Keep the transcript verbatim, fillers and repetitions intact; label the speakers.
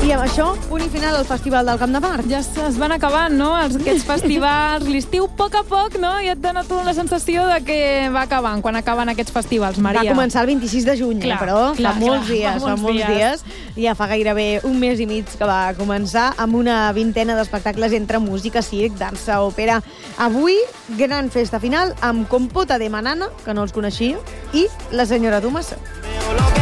Speaker 1: I amb això, punt i final al Festival del Camp de Mart.
Speaker 2: Ja es, es van acabant, no?, Els, aquests festivals. L'estiu, a poc a poc, no?, ja et dona tu la sensació de que va acabant, quan acaben aquests festivals, Maria.
Speaker 1: Va començar el vint-i-sis de juny,
Speaker 2: clar,
Speaker 1: però
Speaker 2: clar,
Speaker 1: fa molts
Speaker 2: clar,
Speaker 1: dies,
Speaker 2: fa
Speaker 1: fa
Speaker 2: molts
Speaker 1: molts dies.
Speaker 2: dies.
Speaker 1: Ja fa gairebé un mes i mig que va començar amb una vintena d'espectacles entre música, circ, dansa, òpera. Avui, gran festa final amb Compota de Manana, que no els coneixia, i La senyora Tomasa.